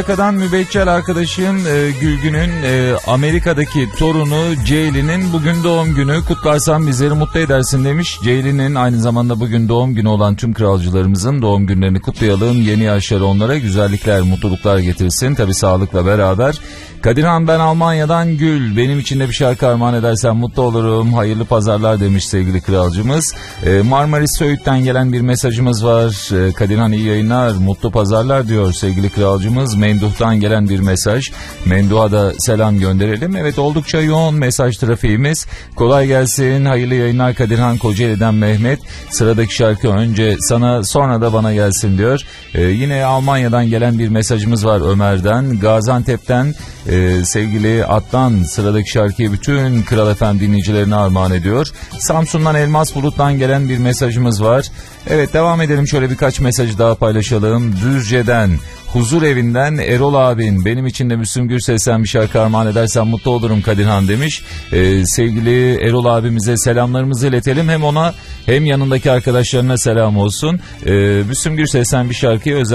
Amerika'dan mübeccel arkadaşım Gülgün'ün Amerika'daki torunu Ceylin'in bugün doğum günü. Kutlarsan bizleri mutlu edersin demiş. Ceylin'in aynı zamanda bugün doğum günü olan tüm kralcılarımızın doğum günlerini kutlayalım. Yeni yaşları onlara güzellikler, mutluluklar getirsin. Tabii sağlıkla beraber. Kadirhan, ben Almanya'dan Gül. Benim için de bir şarkı armağan edersen mutlu olurum. Hayırlı pazarlar demiş sevgili kralcımız. Marmaris Söğüt'ten gelen bir mesajımız var. Kadirhan iyi yayınlar, mutlu pazarlar diyor sevgili kralcımız. Memduh'tan gelen bir mesaj. Memduh'a da selam gönderelim. Evet, oldukça yoğun mesaj trafiğimiz. Kolay gelsin, hayırlı yayınlar Kadirhan. Kocaeli'den Mehmet. Sıradaki şarkı önce sana sonra da bana gelsin diyor. Yine Almanya'dan gelen bir mesajımız var Ömer'den. Gaziantep'ten sevgili Atlan sıradaki şarkıyı bütün Kral FM dinleyicilerine armağan ediyor. Samsun'dan Elmas Bulut'tan gelen bir mesajımız var. Evet, devam edelim, şöyle birkaç mesajı daha paylaşalım. Düzce'den Huzur Evi'nden Erol abin, benim için de Müslüm Gürses'ten bir şarkı armağan edersen mutlu olurum Kadirhan demiş. Sevgili Erol abimize selamlarımızı iletelim, hem ona hem yanındaki arkadaşlarına selam olsun. Müslüm Gürses'ten bir şarkıyı özel